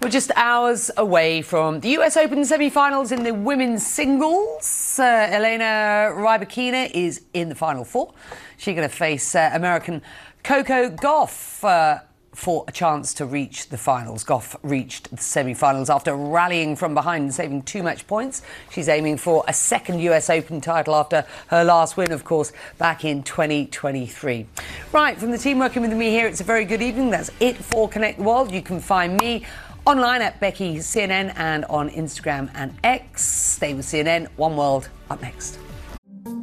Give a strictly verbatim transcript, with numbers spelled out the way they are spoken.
We're just hours away from the U S Open semi-finals in the women's singles. Uh, Elena Rybakina is in the final four. She's going to face uh, American Coco Gauff uh, for a chance to reach the finals. Gauff reached the semi-finals after rallying from behind and saving two match points. She's aiming for a second U S Open title after her last win, of course, back in twenty twenty-three. Right, from the team working with me here, it's a very good evening. That's it for Connect the World. You can find me online at Becky C N N and on Instagram and X. Stay with C N N. One World up next.